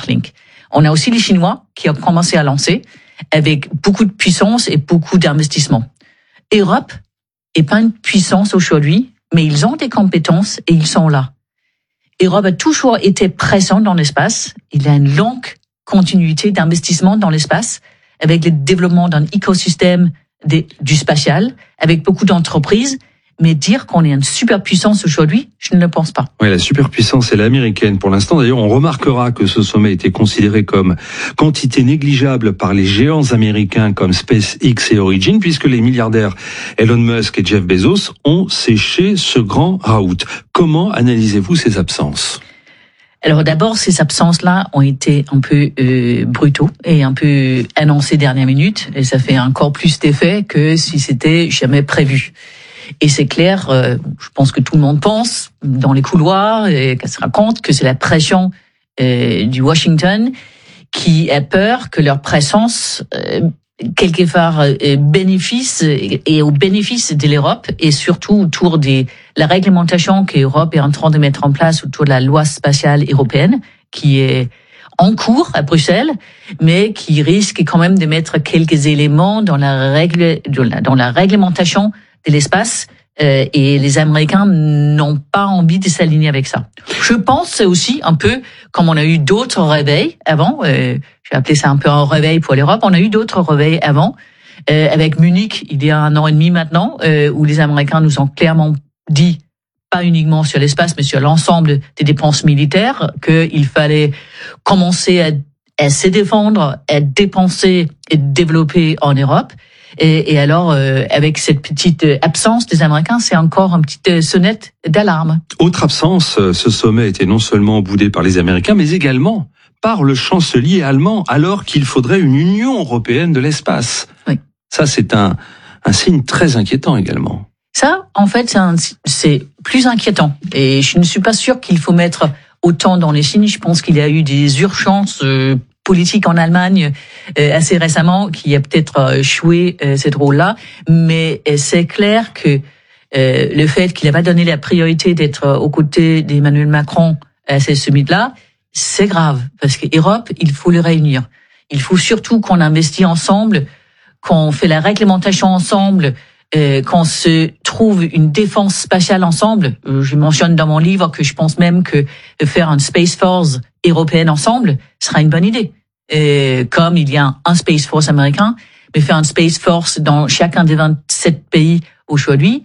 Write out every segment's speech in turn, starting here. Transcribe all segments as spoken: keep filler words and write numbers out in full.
Starlink. On a aussi les Chinois qui ont commencé à lancer avec beaucoup de puissance et beaucoup d'investissement. Europe est pas une puissance aujourd'hui, mais ils ont des compétences et ils sont là. Europe a toujours été présent dans l'espace. Il a une longue continuité d'investissement dans l'espace avec le développement d'un écosystème des, du spatial, avec beaucoup d'entreprises. Mais dire qu'on est une superpuissance aujourd'hui, je ne le pense pas. Oui, la superpuissance est l'américaine pour l'instant. D'ailleurs, on remarquera que ce sommet était considéré comme quantité négligeable par les géants américains comme SpaceX et Origin, puisque les milliardaires Elon Musk et Jeff Bezos ont séché ce grand raout. Comment analysez-vous ces absences ? Alors d'abord, ces absences-là ont été un peu euh, brutaux et un peu annoncées dernière minute, et ça fait encore plus d'effet que si c'était jamais prévu. Et c'est clair, euh, je pense que tout le monde pense dans les couloirs et qu'elle se raconte que c'est la pression euh, du Washington qui a peur que leur présence euh, quelque part euh, bénéfice et au bénéfice de l'Europe et surtout autour de la réglementation que l'Europe est en train de mettre en place autour de la loi spatiale européenne qui est en cours à Bruxelles, mais qui risque quand même de mettre quelques éléments dans la règle, dans la réglementation de l'espace, euh, et les Américains n'ont pas envie de s'aligner avec ça. Je pense aussi un peu comme on a eu d'autres réveils avant, euh, j'ai appelé ça un peu un réveil pour l'Europe, on a eu d'autres réveils avant, euh, avec Munich il y a un an et demi maintenant, euh, où les Américains nous ont clairement dit, pas uniquement sur l'espace, mais sur l'ensemble des dépenses militaires, qu'il fallait commencer à, à se défendre, à dépenser et développer en Europe. Et, et alors, euh, avec cette petite absence des Américains, c'est encore une petite sonnette d'alarme. Autre absence, ce sommet était non seulement boudé par les Américains, mais également par le chancelier allemand, alors qu'il faudrait une Union européenne de l'espace. Oui. Ça, c'est un, un signe très inquiétant également. Ça, en fait, c'est, un, c'est plus inquiétant. Et je ne suis pas sûre qu'il faut mettre autant dans les signes. Je pense qu'il y a eu des urgences euh, politique en Allemagne euh, assez récemment qui a peut-être euh, joué euh, ce rôle-là, mais euh, c'est clair que euh, le fait qu'il n'a pas donné la priorité d'être euh, aux côtés d'Emmanuel Macron à ce summit-là, c'est grave, parce que l'Europe, il faut le réunir. Il faut surtout qu'on investit ensemble, qu'on fait la réglementation ensemble, euh, qu'on se trouve une défense spatiale ensemble. Euh, je mentionne dans mon livre que je pense même que faire une Space Force européenne ensemble sera une bonne idée. Et comme il y a un Space Force américain, mais faire une Space Force dans chacun des vingt-sept pays aujourd'hui,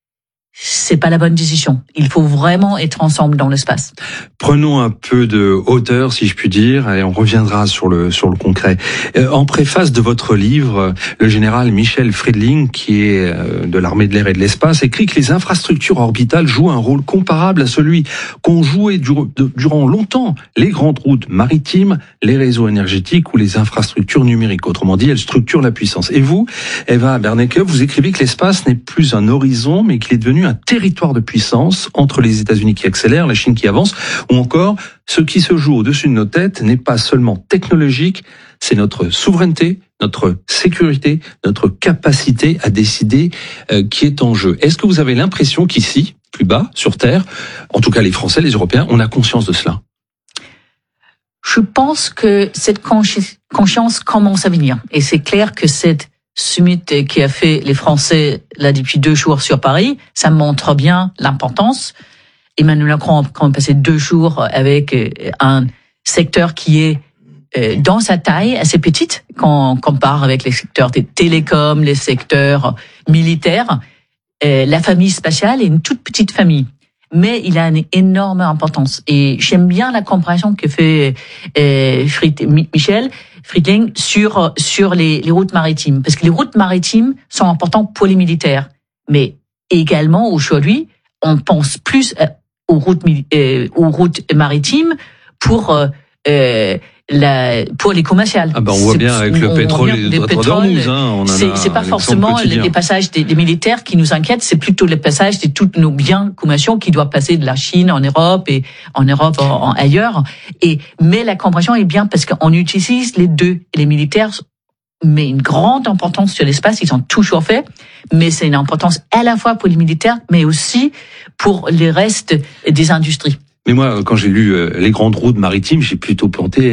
c'est pas la bonne décision. Il faut vraiment être ensemble dans l'espace. Prenons un peu de hauteur, si je puis dire, et on reviendra sur le sur le concret. Euh, en préface de votre livre, le général Michel Friedling, qui est euh, de l'armée de l'air et de l'espace, écrit que les infrastructures orbitales jouent un rôle comparable à celui qu'ont joué dur, de, durant longtemps les grandes routes maritimes, les réseaux énergétiques ou les infrastructures numériques. Autrement dit, elles structurent la puissance. Et vous, Eva Berneke, vous écrivez que l'espace n'est plus un horizon, mais qu'il est devenu un territoire de puissance entre les États-Unis qui accélèrent, la Chine qui avance, ou encore ce qui se joue au-dessus de nos têtes n'est pas seulement technologique, c'est notre souveraineté, notre sécurité, notre capacité à décider euh, qui est en jeu. Est-ce que vous avez l'impression qu'ici, plus bas, sur Terre, en tout cas les Français, les Européens, on a conscience de cela ? Je pense que cette consci- conscience commence à venir. Et c'est clair que cette summit qui a fait les Français là depuis deux jours sur Paris, ça montre bien l'importance. Emmanuel Macron a quand même passé deux jours avec un secteur qui est dans sa taille assez petite quand on compare avec les secteurs des télécoms, les secteurs militaires. La famille spatiale est une toute petite famille, mais il a une énorme importance. Et j'aime bien la comparaison que fait euh, Fried, Michel Friedling sur sur les, les routes maritimes, parce que les routes maritimes sont importantes pour les militaires, mais également aujourd'hui, on pense plus aux routes euh, aux routes maritimes pour euh, euh, la pour les commerciales. Ah ben on voit bien avec le on, pétrole on et le pétrole. Hein, on c'est, c'est pas forcément les, les passages des, des militaires qui nous inquiètent, c'est plutôt les passages de tous nos biens commerciaux qui doivent passer de la Chine en Europe et en Europe en, en ailleurs. Et mais la compréhension est bien parce qu'on utilise les deux. Et les militaires mais une grande importance sur l'espace, ils ont toujours fait, mais c'est une importance à la fois pour les militaires, mais aussi pour les restes des industries. Mais moi, quand j'ai lu euh, les grandes routes maritimes, j'ai plutôt planté